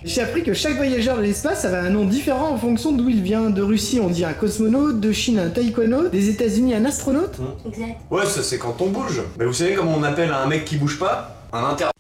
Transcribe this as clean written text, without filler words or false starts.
J'ai appris que chaque voyageur de l'espace avait un nom différent en fonction d'où il vient. De Russie, on dit un cosmonaute, de Chine, un taïkonaute, des États-Unis, un astronaute. Exact. Ouais, ça c'est quand on bouge. Mais vous savez comment on appelle un mec qui bouge pas? Un inter...